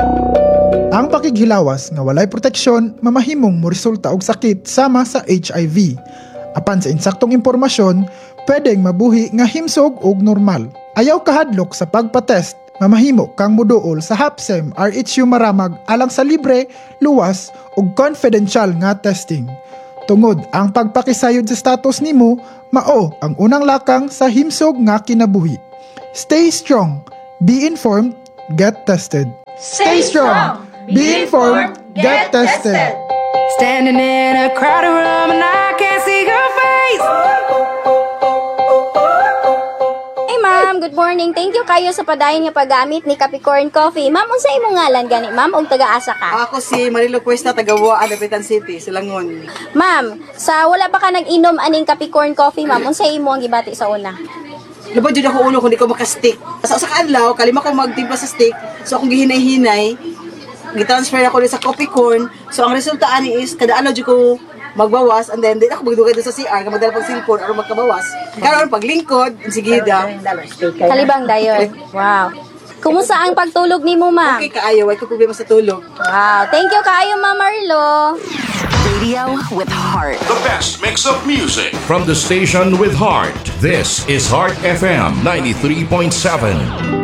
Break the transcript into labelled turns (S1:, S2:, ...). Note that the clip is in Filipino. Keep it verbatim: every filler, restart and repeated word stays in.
S1: Ang pakighilawas nga walay proteksyon mamahimong mo resulta og sakit sama sa H I V. Apan sa insaktong impormasyon, pwedeng mabuhi nga himsog og normal. Ayaw kahadlok sa pagpatest, mamahimo kang muduol sa HAPSEM R H U Maramag alang sa libre, luwas ug confidential nga testing. Tungod ang pagpakisayod sa status nimo, mao ang unang lakang sa himsog nga kinabuhi. Stay strong, be informed, get tested. Stay strong, be informed, get tested.
S2: Standing in a crowded room and I can't see your face.
S3: Hey ma'am, good morning. Thank you kayo sa padayon nga paggamit ni Capricorn Coffee. Ma'am, unsa imong ngalan gani, ma'am, og taga-asa ka?
S4: Ako si Marilo Cuesta, taga-Wa, Dapitan City, Silangon.
S3: Ma'am, sa wala pa ka nag-inom aning Capricorn Coffee, ma'am, unsa imo ang gibati sa una?
S4: Lubad yun ako ulo kung di ko makastick. Sa sa kaadlaw, kalima ko magtimpla sa stick, so akong gihinay-hinay, gitransfer ako sa coffee corn. So ang resulta ani is kada ano jud ko magbawas and then di ako magdugay doon sa C R nga magdala pag cellphone aron magkabawas. Karon paglingkod sigida
S3: Kalibang dayon. Wow. Kumusta ang pagtulog nimo, ma'am?
S4: okay kaayo, way ko problema sa tulog.
S3: Wow. Thank you kaayo, Ma'am Marlo.
S2: Radio with heart.
S5: The best mix of music from the station with heart. This is Heart F M ninety-three point seven.